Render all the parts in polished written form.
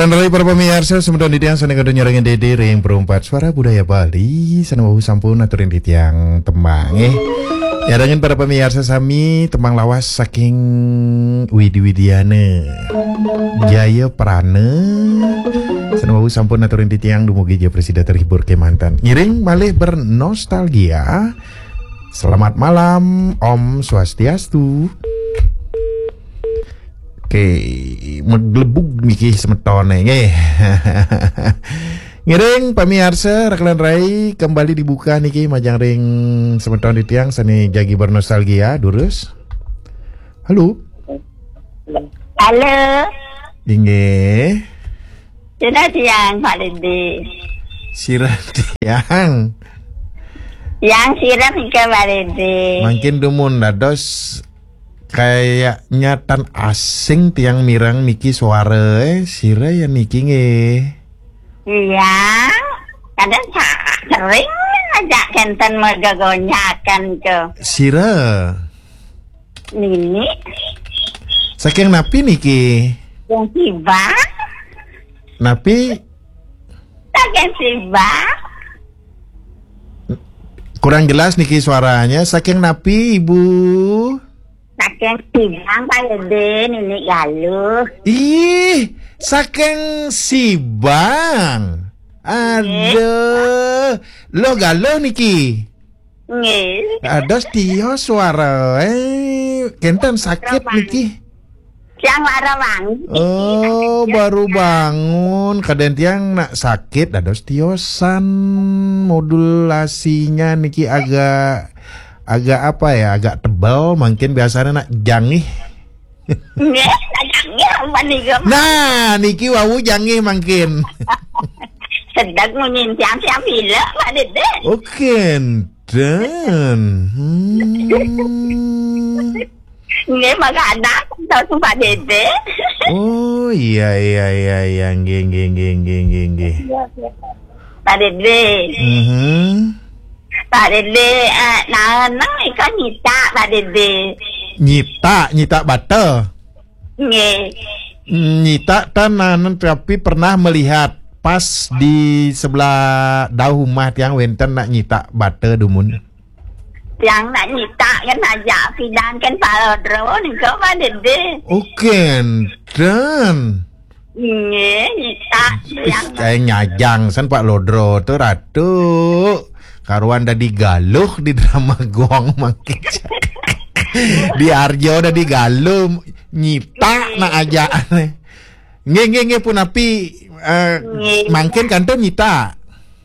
Reklan rai para pemirsa semeton ditiang sana kado nyerengin dede ring perumpat suara budaya Bali sana wau sampun aturin ditiang temang nyerengin para pemirsa sami temang lawas saking Widi Widiana Jaya Prana sana wau sampun aturin ditiang dumugi je presida terhibur ke mantan ngiring malih bernostalgia. Selamat malam Om Swastiastu. Oke, meglebug niki semetone nggih. Ngiring pamirsa reklan rai kembali dibuka niki majang ring semeton di tiang seni jagi bernostalgia durus. Halo. Halo. Inggih. Sira tiang Pak Dede. Sira tiang. Yang sira nika Pak Dede. Makin dumun dados kayaknya tan asing tiang mirang niki suara sira ya niki nggih. Iya, kadang sering ajak kenten megagonyakan ke. Sira. Nini. Saking napi niki? Yang tiba. Napi? Saking tiba. Kurang jelas niki suaranya. Saking napi ibu? Saking sibang Pak Dede, Nini galuh. Ih, saking sibang. Aduh, lo galuh niki. Nggih. Ados tio suara kenten sakit niki. Yang warawang. Oh, baru bangun. Kadang tiang nak sakit ados tiosan modulasinya niki agak apa ya, agak tebal mungkin biasanya nak jangih. Nggih, jangih apa nika? Nah, niki wawu jangih mungkin. Sedang menyincang siang bila Pak Dede. Oke, dan Nggih, maka ada tahu Pak Dede. oh iya nggih. Pak Dede. Pak Dede, nang ikan nyita Pak Dede. Nyita bata. Nggih. Nyita tanan tapi pernah melihat pas di sebelah daun rumah tiang wenten nak nyita bata dumun. Yang nak nyita kan aja pidan kan Pak Lodro nih kok Pak Dede. Oke, dan Nggih, nyita yang kayak nyajang san Pak Lodro tuh ratu. Karuan dadi galuh di drama gong makin. Di Arjo dadi galuh nyita nak aja. Nge pun api mungkin kan tuh nyita.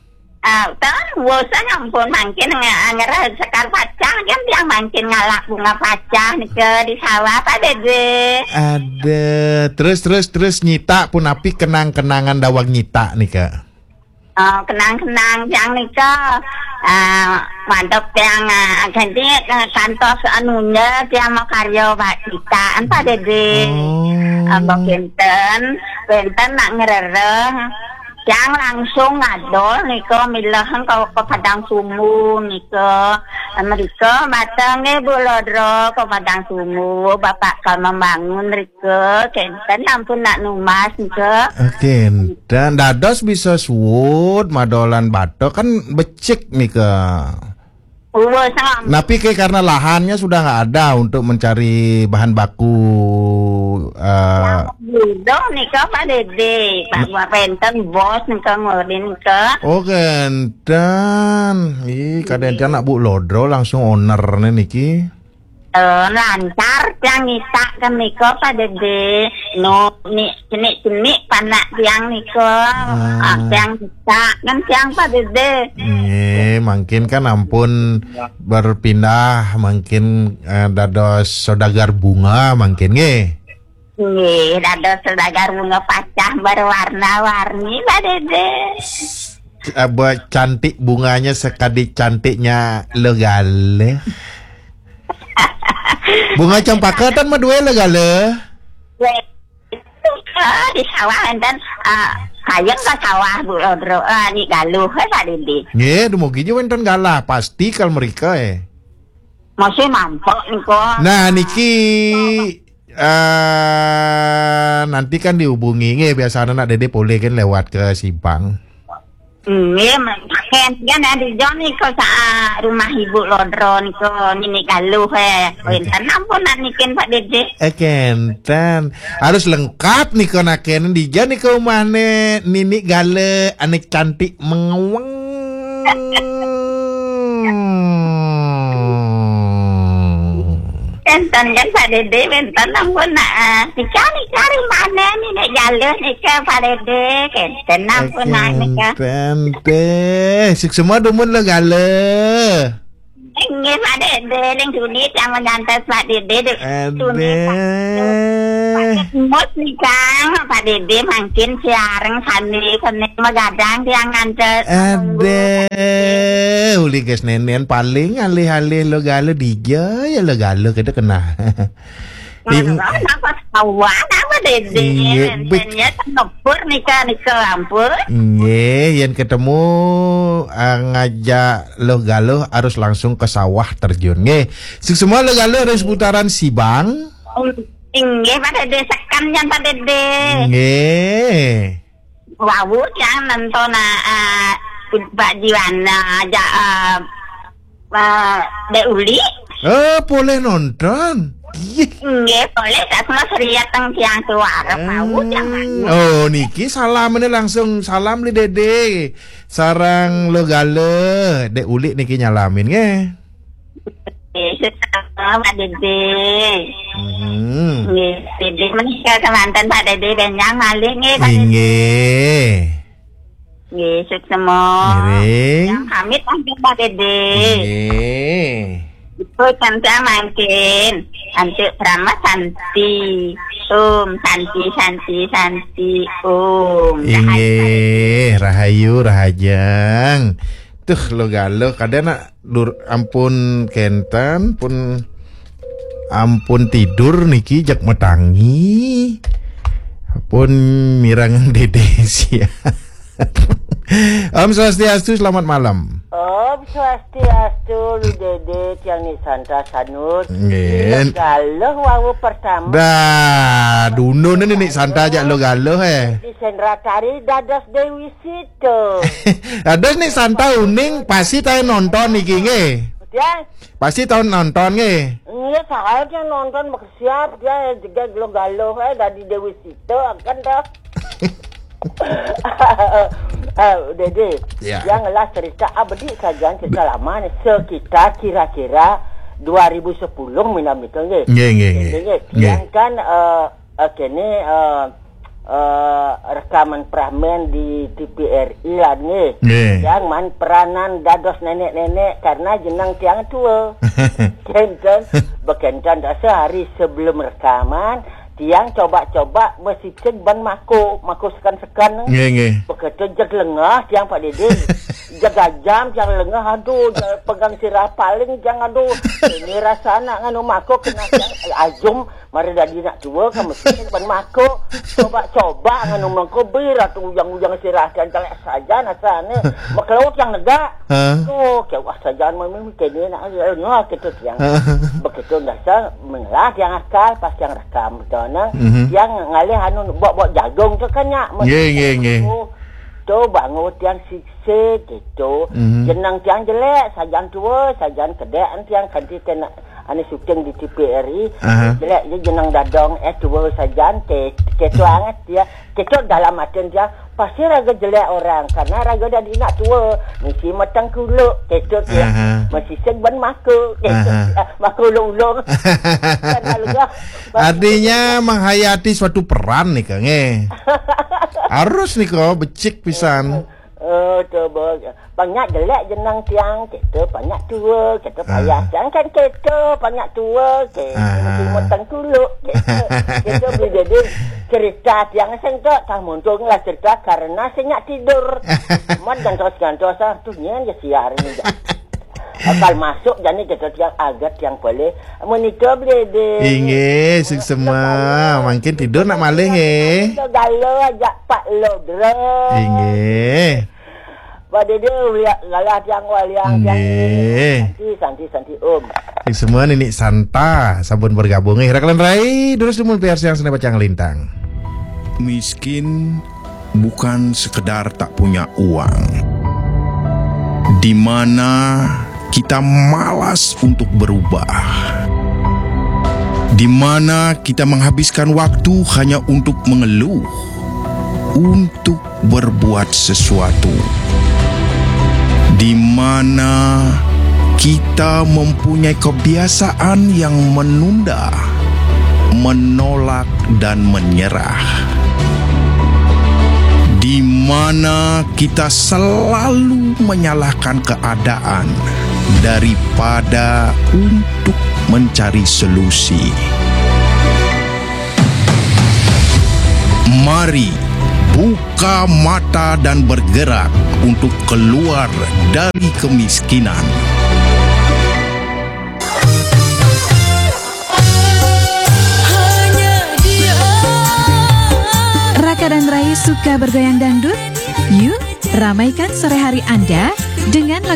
bosan ampun mungkin ngera sekar pacah kan dia mungkin ngalak bunga pacah nih ke di sawah Pak Dede. Ada terus nyita pun api kenang-kenangan dawang nyita nih Kak. Oh, kenang-kenang yang nih ke mantap yang ganti kantos anunya dia mau karyo Pak Cita Pak Dede. Abang benten nak ngerere yang langsung ngadol niko milahan ke Padang Sumu niko mereka matangnya Bu Lodro ke Padang Sumu bapak kalau membangun niko kenten ampun nak numas niko. Oke, dan dados bisa suwud madolan bato kan becik niko. Tapi karena lahannya sudah nggak ada untuk mencari bahan baku. Budo nika Pak Dede, Pak Penten bos nika ngordin nika. Oke, dan kadang nak Bu Lodro langsung owner niki. Lancar yang nita kan nika Pak Dede. No ni jenik panak tiang nika. Yang nita kan tiang Pak Dede. Mungkin kan ampun berpindah mungkin dados saudagar bunga mungkin nggih. Nggih, dados saudagar bunga pacah berwarna-warni Pak Dede. Buat cantik bunganya sekali cantiknya legale. Bunga cempaka tan mah dua legale. Di sawah dan kayang ke sawah Bu Lodro ni galuh Pak Dede. Nggih, dumugi je wonten galah pasti kal mereka Masih mampu niko. Nah niki nanti kan dihubungi biasa anak Dede boleh kan lewat ke Sibang. Iya, kan ada Johnny ko sa rumah Ibu Lodro niko nini galuh Enten ampun nikin Pak Dede. Kenten harus lengkap nih konaken di jan nih ke rumah nini gale anek cantik mengeweng. Enten kan Pak Dede, enten ampun cari mana nih nek galuh nih ke Pak Dede. Enten ampun nika. Tante, sik semua demun lo gale. Nggih Pak Dede, ning dunia yang menyantet Pak Dede. Mut nih Kang, Pak Dede makin siareng sandi magadang tiang ngantet. Uli guys nenen paling alih-alih lo gale dija ya lo gale kita kena. Apa kawan apa Dede? Nya tempur nika ampun. Yang ketemu ngajak lo galo harus langsung ke sawah terjun nge. Semua lo galo harus putaran Sibang. Nggih Pak Dede sekan yang Pak Dede. Nggih. Wow, yang nonton Pak Jiwana ajak Dek Uli. Boleh nonton. Nggih, boleh semua seriat teng tiang suara mau jangan. Oh, niki salam ini langsung salam li Dede. Sarang lo gale, Dek Uli niki nyalamin nge. Pak Dede. Nggih, Dede menikah kemanten Pak Dede benyang malih nggih Pak Dede. Nggih. Nggih, semua. Miring. Yang pamit Pak Dede. Nggih. Itu cantik makin cantik Brahma Santi Santi Rahayu Rahajang tuh lo galo kadang ampun kenten ampun tidur niki jak metangi pun mirangan Dede sia. Om Swastiastu, selamat malam. Om Swastiastu, lu Dede yang ni Santa Sanut. Ngen. Galuh wawu pertama. Dah, duno ni Santa ajak lo galuh Di Sendratari dadas Dewi situ. Dadas ni Santa uning pasti tahu nonton niki nge. Dia Pasti tahu nonton nge. Iya, saya yang nonton bersiap dia juga galuh dari Dewi situ akan dah. Dede, ya. Janganlah cerita abadi saja cerita lama nih. Sekitar kira-kira 2010 minam itu nggih. Nggih. Yang kan kene rekaman pramen di TVRI lah nggih. Yang man peranan dados nenek-nenek karena jenang tiang tua. Kenten bekentan sehari sebelum rekaman tiang coba-coba mesipsen ban mako sekan-sekan. Nggih. Begitu jag lengah tiang Pak Dede. Jaga jam tiang lengah aduh pegang sirah paling jangan aduh. Ini rasana nganu mako kena tiang ajum mari dadi nak tua ka mesipsen ban mako. Coba-coba nganu mako bir atuh ujang-ujang sirah dan telek saja nasane. Makelaut yang negak. Oh, kewah saja memang kene nak lengah gitu tiang. Begitu dasar mengelah tiang akal pas tiang rekam yang ngalih anu buat jagung tu kan nya. Nggih. Tu bangun tiang sikse gitu. Jenang tiang jelek, sajan tua, sajan kedek tiang kanti kena ane syuting di TVRI. Jelek je jenang dadong tua sajan ketu anget dia. Ketu dalam hati dia pasti raga jelek orang karena raga dah dinak tua. Mesti matang kuluk ketu dia. Masih segban maku. Maku ulung-ulung. Artinya menghayati suatu peran nih Kang. Harus nih kok becik pisan. Coba banyak jelek jenang tiang kita banyak tua kita payah jangan kan kita banyak tua kita matang kuluk kita beli jadi cerita tiang sentok tak muncul lah cerita karena senyak tidur mat gantos tuh nyen ya siar ni akal masuk jadi kita tiang agat yang boleh menikah beli deh inge semua makin tidur nak malih galau ajak Pak Lodro inge Pak Dede galah tiang waliang santi semua ini Santa sampun bergabung Raklan Rai terus dumul PR yang senebat yang lintang. Miskin bukan sekedar tak punya uang, di mana kita malas untuk berubah, di mana kita menghabiskan waktu hanya untuk mengeluh, untuk berbuat sesuatu, di mana kita mempunyai kebiasaan yang menunda, menolak dan menyerah, di mana kita selalu menyalahkan keadaan daripada untuk mencari solusi. Mari buka mata dan bergerak untuk keluar dari kemiskinan. Raka dan Rai suka bergoyang dangdut? Yuk, ramaikan sore hari Anda dengan lagu